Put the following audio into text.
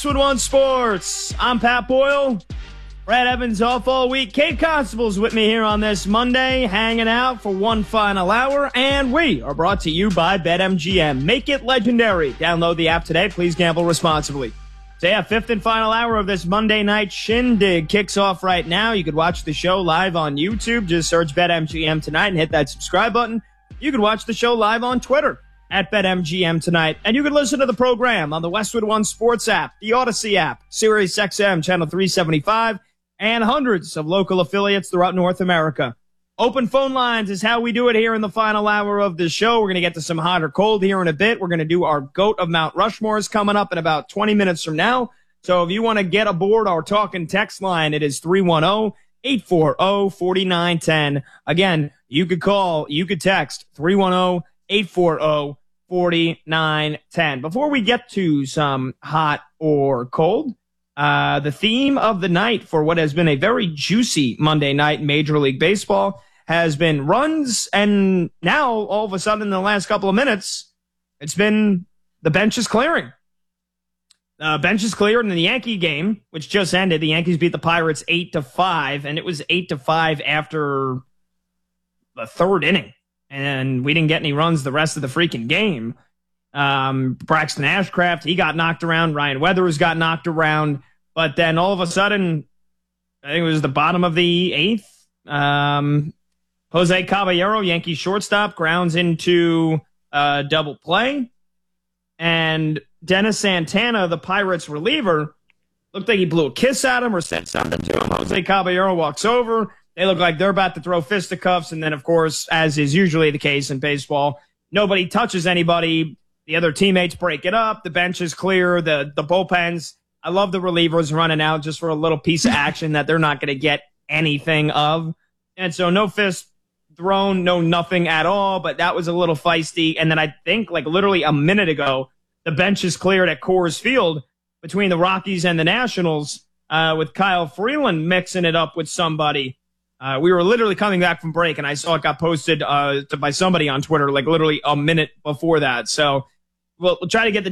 Westwood One Sports. I'm Pat Boyle. Brad Evans off all week. Kate Constable's with me here on this Monday, hanging out for one final hour. And we are brought to you by BetMGM. Make it legendary. Download the app today. Please gamble responsibly. So yeah, fifth and final hour of this Monday night shindig kicks off right now. You could watch the show live on YouTube. Just search BetMGM tonight and hit that subscribe button. You could watch the show live on Twitter at BetMGM tonight. And you can listen to the program on the Westwood One Sports app, the Odyssey app, Sirius XM Channel 375, and hundreds of local affiliates throughout North America. Open phone lines is how we do it here in the final hour of the show. We're going to get to some hot or cold here in a bit. We're going to do our GOAT of Mount Rushmore's coming up in about 20 minutes from now. So if you want to get aboard our talking text line, it is 310-840-4910. Again, you could call, you could text 310-840-4910. Before we get to some hot or cold, the theme of the night for what has been a very juicy Monday night in Major League Baseball has been runs, and now, all of a sudden, in the last couple of minutes, it's been the bench is clearing. The bench is cleared in the Yankee game, which just ended. The Yankees beat the Pirates 8-5, and it was 8-5 after the third inning, and we didn't get any runs the rest of the freaking game. Braxton Ashcraft, he got knocked around. Ryan Weathers got knocked around. But then all of a sudden, I think it was the bottom of the eighth, Jose Caballero, Yankee shortstop, grounds into double play. And Dennis Santana, the Pirates reliever, looked like he blew a kiss at him or said something to him. Jose Caballero walks over. They look like they're about to throw fisticuffs. And then, of course, as is usually the case in baseball, nobody touches anybody. The other teammates break it up. The bench is clear. The bullpens. I love the relievers running out just for a little piece of action that they're not going to get anything of. And so no fist thrown, no nothing at all, but that was a little feisty. And then I think like literally a minute ago, the bench is cleared at Coors Field between the Rockies and the Nationals with Kyle Freeland mixing it up with somebody. We were literally coming back from break, and I saw it got posted by somebody on Twitter like literally a minute before that. So we'll try to get the